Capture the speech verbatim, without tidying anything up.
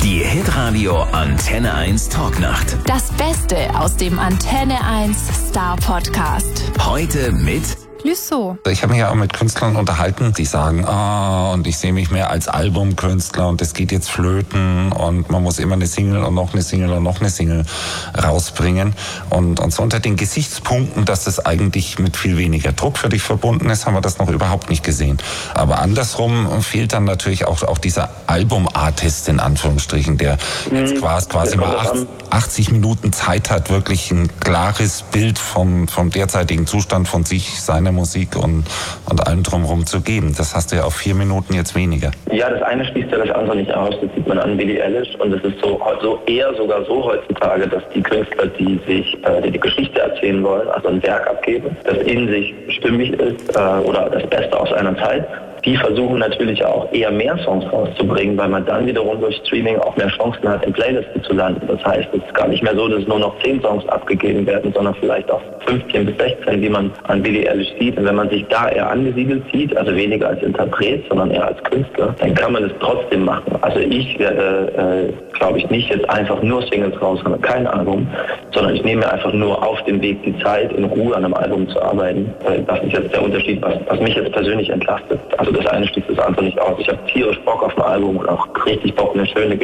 Die Hitradio Antenne eins Talknacht. Das Beste aus dem Antenne eins Star Podcast. Heute mit Lüssow. Ich habe mich ja auch mit Künstlern unterhalten, die sagen, ah, und ich sehe mich mehr als Albumkünstler und das geht jetzt flöten und man muss immer eine Single und noch eine Single und noch eine Single rausbringen. Und, und so unter den Gesichtspunkten, dass das eigentlich mit viel weniger Druck für dich verbunden ist, haben wir das noch überhaupt nicht gesehen. Aber andersrum fehlt dann natürlich auch, auch dieser Albumartist in Anführungsstrichen, der mhm. jetzt quasi, quasi mal achtzig Minuten Zeit hat, wirklich ein klares Bild vom, vom derzeitigen Zustand von sich, seiner Musik und, und allem drumherum zu geben. Das hast du ja auf vier Minuten jetzt weniger. Ja, das eine schließt ja das andere nicht aus. Das sieht man an Billie Eilish. Und es ist so, so eher sogar so heutzutage, dass die Künstler, die sich äh, die, die Geschichte erzählen wollen, also ein Werk abgeben, das in sich stimmig ist äh, oder das Beste aus einer Zeit, die versuchen natürlich auch eher mehr Songs rauszubringen, weil man dann wiederum durch Streaming auch mehr Chancen hat, in Playlisten zu landen. Das heißt, es ist gar nicht mehr so, dass nur noch zehn Songs abgegeben werden, sondern vielleicht auch fünfzehn bis sechzehn, wie man an Billie Eilish sieht. Und wenn man sich da eher angesiedelt sieht, also weniger als Interpret, sondern eher als Künstler, dann kann man es trotzdem machen. Also ich werde, äh, glaube ich, nicht jetzt einfach nur Singles raushauen, kein Album, sondern ich nehme mir einfach nur auf dem Weg die Zeit, in Ruhe an einem Album zu arbeiten. Das ist jetzt der Unterschied, was, was mich jetzt persönlich entlastet. Also das eine schließt das andere nicht aus. Ich habe tierisch Bock auf ein Album und auch richtig Bock, eine schöne